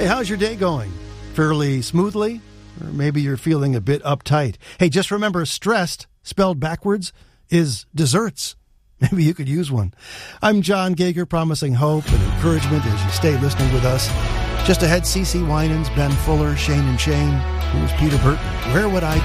Hey, how's your day going? Fairly smoothly? Or maybe you're feeling a bit uptight. Hey, just remember, stressed, spelled backwards, is desserts. Maybe you could use one. I'm John Gager, promising hope and encouragement as you stay listening with us. Just ahead, CeCe Winans, Ben Fuller, Shane and Shane. Who's Peter Burton? Where would I